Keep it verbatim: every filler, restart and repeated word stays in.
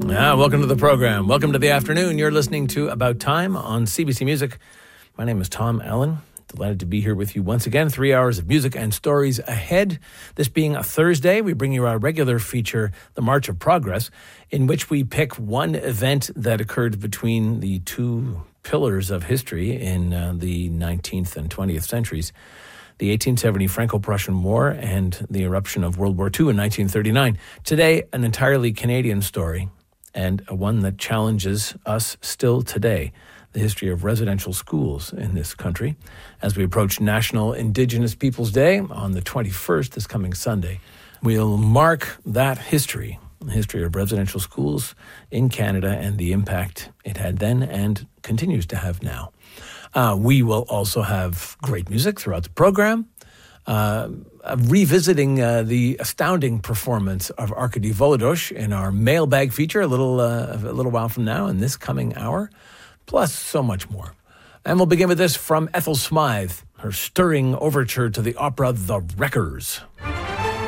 Ah, welcome to the program. Welcome to the afternoon. You're listening to About Time on C B C Music. My name is Tom Allen. Delighted to be here with you once again. Three hours of music and stories ahead. This being a Thursday, we bring you our regular feature, The March of Progress, in which we pick one event that occurred between the two pillars of history in uh, the nineteenth and twentieth centuries. The eighteen seventy Franco-Prussian War and the eruption of World War Two in nineteen thirty-nine. Today, an entirely Canadian story, and one that challenges us still today, the history of residential schools in this country. As we approach National Indigenous Peoples Day on the twenty-first, this coming Sunday, we'll mark that history, the history of residential schools in Canada and the impact it had then and continues to have now. Uh, we will also have great music throughout the program, uh, uh, revisiting uh, the astounding performance of Arkady Volodosh in our mailbag feature a little uh, a little while from now in this coming hour, plus so much more. And we'll begin with this from Ethel Smythe, her stirring overture to the opera The Wreckers.